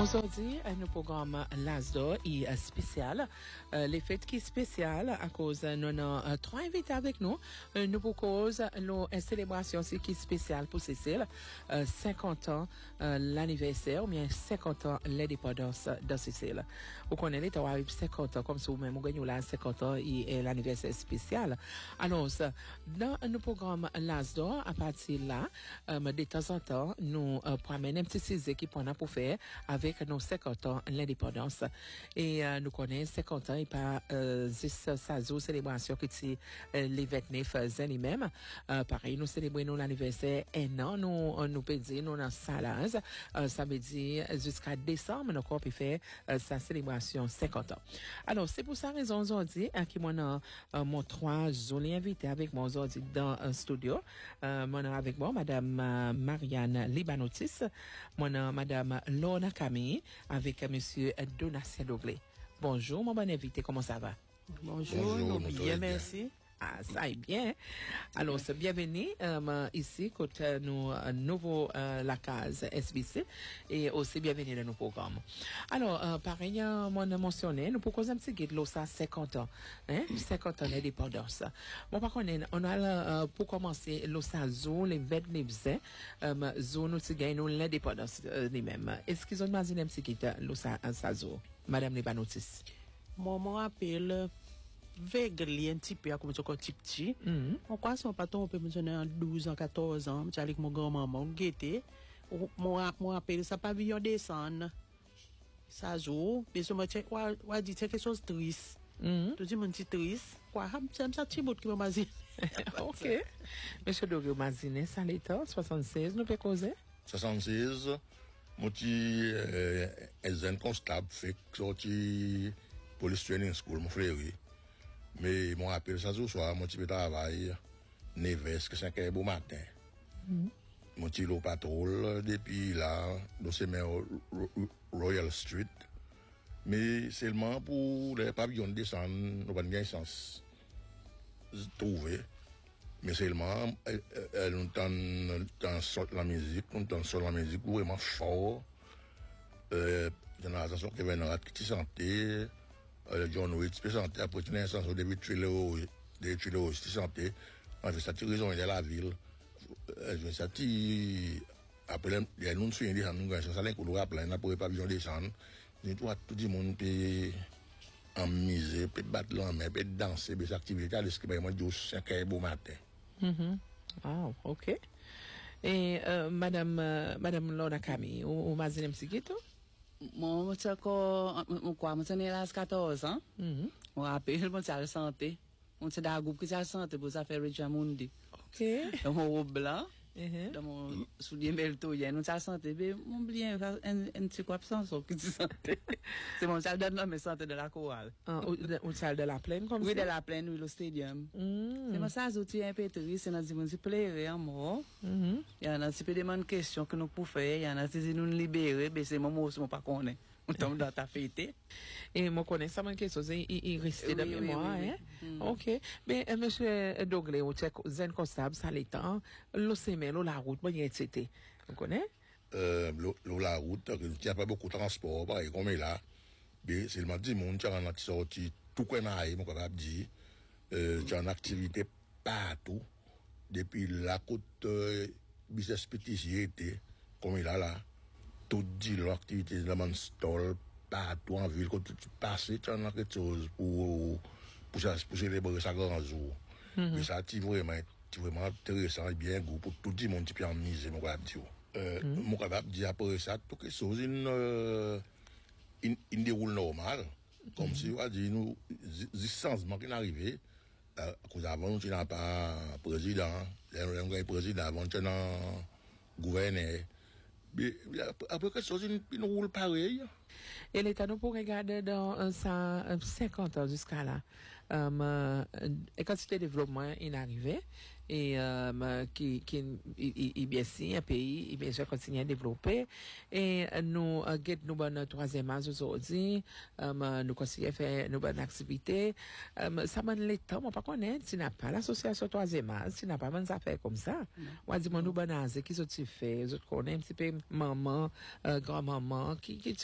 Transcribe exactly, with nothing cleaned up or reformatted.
Aujourd'hui, nous programme l'Asdo est spécial. Euh, les fêtes qui spéciales à cause nous avons euh, trois invités avec nous. Euh, nous proposons une célébration qui est spéciale pour Cécile. Euh, cinquante ans euh, l'anniversaire ou bien cinquante ans l'indépendance de Cécile. Vous connaissez, tu as cinquante ans comme si vous-même vous gagnez là cinquante ans et l'anniversaire spécial. Alors, dans nos programmes l'Asdo, à partir de là, euh, de temps en temps, nous euh, prenons un petit sujet qui prend pour faire avec nos cinquante ans l'indépendance. Et euh, nous connaissons cinquante ans et pas euh, juste sa célébration qui est euh, les vingt-neuf ans lui-même. Euh, pareil, nous célébrons l'anniversaire un an, nous nous peut dire nous dans Salaz. Euh, ça veut dire jusqu'à décembre, nous on peut faire euh, sa célébration cinquante ans. Alors, c'est pour ça raison aujourd'hui hein, qui m'en euh, mon trois jolis invités avec moi aujourd'hui dans un studio. Euh, mon avec moi madame euh, Marianne Libanotis, mon madame Lorna Camille avec monsieur Donatien Doglé. Bonjour mon bon invité, comment ça va? Bonjour, Bonjour bien, bien, merci. Ah, ça est bien. Alors, c'est bienvenue euh, ici, côté nous, euh, nouveau euh, la case S B C et aussi bienvenue dans nos programmes. Alors, euh, pareil, euh, on a mentionné, nous proposons un petit guide, là, ça, cinquante ans, hein, cinquante ans d'indépendance. Bon, par contre, on a, euh, pour commencer, là, ça, zo, les vingt-neuf ans, euh, zo, nous, tu gagnes, nous, l'indépendance, euh, les-mêmes. Est-ce qu'ils ont imaginé un petit guide, là, ça, ça, zo, Madame Libanotis? Moi, je m'appelle vaguement un petit peu comme ça quand petit petit. On croit son patron on peut me donner en douze ans, quatorze ans, j'allais avec mon grand-maman, guetté. Moi moi appelle ça pavillon descendre. Ça joue, mais ça me dit quoi dit quelque chose de triste. Tu dis mon petit triste. Quoi, ça me ça petit bout qui me mazine. OK. Monsieur Dogue Mazine, ça l'état soixante-seize nous peut causer. soixante-seize mon petit euh, un constable fait sorti police training school mon frère. Mais mon appel ça ce soir mon petit peu travail neuf que cinq heures beau matin. Mm. Mon petit lot patrol depuis là dans ces Royal Street. Mais seulement pour les pavillons descendre nous pas de sens trouver. Mais seulement elle nous dans sort la musique, nous dans sort la musique vraiment fort. Euh dans la chanson qui vient dans qui santé Euh, John Witt, peut santé, après une instance au début de Trilo, de Trilo, c'est santé, en fait, ça tire raison de la ville. Euh, ça tire, après, il y a nous soignés, nous, ça, ça, l'un, qu'on nous rappelle, on pas pavillon descendre, nous, tout, tout le monde peut amuser, peut battre l'homme, peut danser, peut s'activer, à ce qui est vraiment du cinq heures beau matin. Mm-hmm. Ah, ok. Et, euh, madame, euh, madame Lorna Camille, ou, ou Mazine Msigito? Moi, je quoi, moi, je suis à quatorze ans. Mm-hmm. Je rappelle, moi, je suis santé. Moi, je suis dans un groupe qui est santé pour ça faire Richamundi. OK. Dans mon robe blanc, uh-huh. dans mon soulier meltoyen, nous sommes santé. Mais mon bien, un petit quoi absence qui est santé. C'est mon salle de mais santé de la chorale. Ah, ou salle de la plaine comme ça? Oui, de la plaine, oui, le stadium. C'est mon salle où tu es impétré, c'est dans une petit plaisir en moi. Il y en a un petit peu de questions que nous pouvons faire, il y en a qui nous libérer, mais c'est mon mot, c'est mon pas qu'on est. On tombe dans ta fête. Et moi, connais ça, quelque chose, il, il reste oui, de oui, mémoire, oui, hein? oui. Mm. OK. Mais, euh, monsieur Doglé, ou Zen Constable, ça l'étend, l'eau semaine, la route, bon, il y a été. Vous connaissez? Euh, l'eau, la route, il n'y a pas beaucoup de transport, pareil, comme il là. Mais c'est le dit, mon, tu as un sorti, tout qu'on a, mon capable dit, euh, tu as une activité partout, depuis la côte, euh, business petit, était, comme il a là. Tout dit l'activité de mon stall partout en ville quand tu passes tu as quelque chose pour pour pour célébrer ça grand jour. Mais ça c'est vraiment c'est vraiment intéressant et bien goût pour tout le monde qui peut en miser mon capable dire. Euh mon capable dire après ça tout quelque chose une une une déroule normal comme si on dit nous des changements qui arrivé à cause avant tu n'as pas président, le président avant tu n'as gouverneur. Mais après quelque chose, une roule pareil. Et l'État nous pour regarder dans euh, ça, euh, cinquante ans jusqu'à là. Euh, et quand c'était développement est arrivé, et euh, qui, qui, il, il bien si un pays, il bien sûr continue à développer, et nous, euh, get nous bonne troisième âge aujourd'hui, euh, nous continuons à faire nos bonnes activités, euh, ça mène l'État, moi, pas connaître, tu n'as pas l'association troisième âge, tu n'as pas bonnes affaires comme ça. Moi, dis-moi, nous bonnes âges, qui sont-ils fait, vous connaissez un petit peu maman, euh, grand-maman, qui, qui,